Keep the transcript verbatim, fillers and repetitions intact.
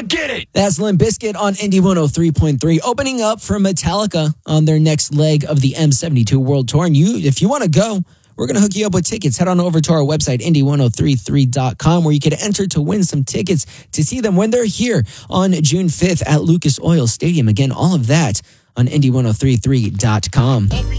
get it. That's Limp Bizkit on Indie one oh three point three, opening up for Metallica on their next leg of the M seventy-two World Tour. And you, if you want to go, we're going to hook you up with tickets. Head on over to our website, indie one oh three three dot com, where you can enter to win some tickets to see them when they're here on June fifth at Lucas Oil Stadium. Again, all of that on indie one oh three three dot com.